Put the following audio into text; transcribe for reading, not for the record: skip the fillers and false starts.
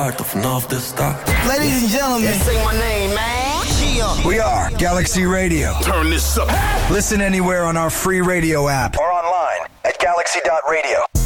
starten vanaf de start. Ladies and gentlemen, say my name, man. We are Galaxy Radio. Turn this up. Listen anywhere on our free radio app or online at galaxy.radio.